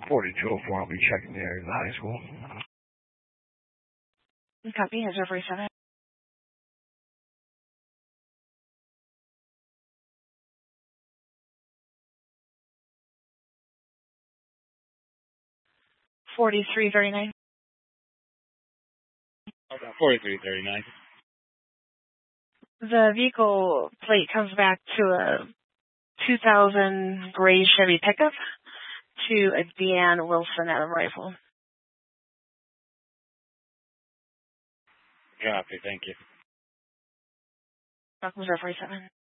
4204, I'll be checking the area of the high school. Copy, has every 7. 4339. 4339. The vehicle plate comes back to a 2000 gray Chevy pickup to a Deanne Wilson at a rifle. Copy, thank you. Welcome to 47.